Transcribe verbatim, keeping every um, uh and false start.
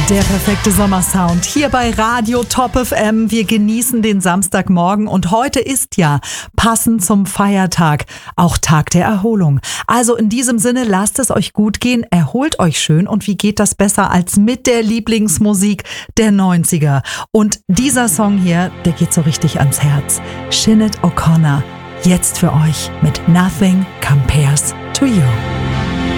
Der perfekte Sommersound hier bei Radio Top F M. Wir genießen den Samstagmorgen und heute ist ja passend zum Feiertag auch Tag der Erholung. Also in diesem Sinne, lasst es euch gut gehen, erholt euch schön und wie geht das besser als mit der Lieblingsmusik der neunziger? Und dieser Song hier, der geht so richtig ans Herz. Sinead O'Connor, jetzt für euch mit Nothing Compares to You.